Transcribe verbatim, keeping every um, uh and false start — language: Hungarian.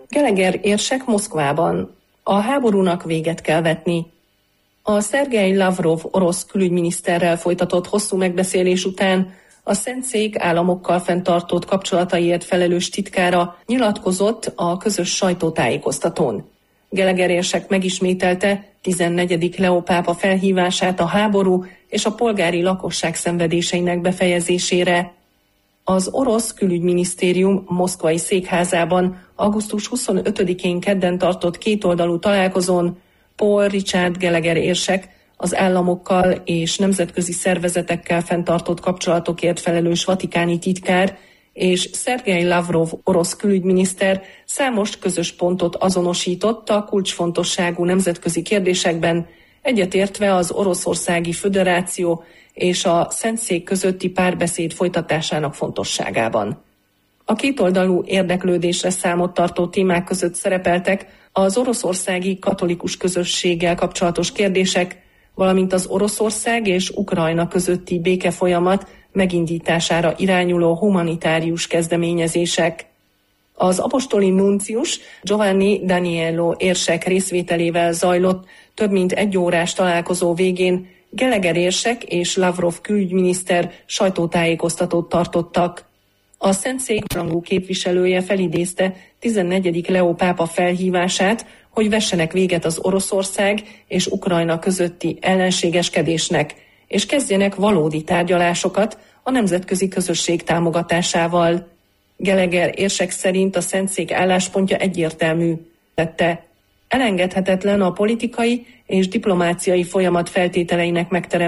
Gallagher érsek Moszkvában. A háborúnak véget kell vetni. A Szergej Lavrov orosz külügyminiszterrel folytatott hosszú megbeszélés után a Szentszék államokkal fenntartott kapcsolataiért felelős titkára nyilatkozott a közös sajtótájékoztatón. Gallagher érsek megismételte tizennegyedik Leó pápa felhívását a háború és a polgári lakosság szenvedéseinek befejezésére. Az orosz külügyminisztérium moszkvai székházában augusztus huszonötödikén kedden tartott kétoldalú találkozón Paul Richard Gallagher érsek, az államokkal és nemzetközi szervezetekkel fenntartott kapcsolatokért felelős vatikáni titkár és Szergej Lavrov orosz külügyminiszter számos közös pontot azonosított a kulcsfontosságú nemzetközi kérdésekben, egyetértve az Oroszországi Föderáció és a Szentszék közötti párbeszéd folytatásának fontosságában. A kétoldalú érdeklődésre számot tartó témák között szerepeltek az oroszországi katolikus közösséggel kapcsolatos kérdések, valamint az Oroszország és Ukrajna közötti békefolyamat megindítására irányuló humanitárius kezdeményezések. Az apostoli nuncius Giovanni Daniello érsek részvételével zajlott több mint egy órás találkozó végén Gallagher érsek és Lavrov külügyminiszter sajtótájékoztatót tartottak. A Szentszék rangú képviselője felidézte tizennegyedik Leó pápa felhívását, hogy vessenek véget az Oroszország és Ukrajna közötti ellenségeskedésnek, és kezdjenek valódi tárgyalásokat a nemzetközi közösség támogatásával. Gallagher érsek szerint a Szentszék álláspontja egyértelmű. Tette, elengedhetetlen a politikai és diplomáciai folyamat feltételeinek megteremtése,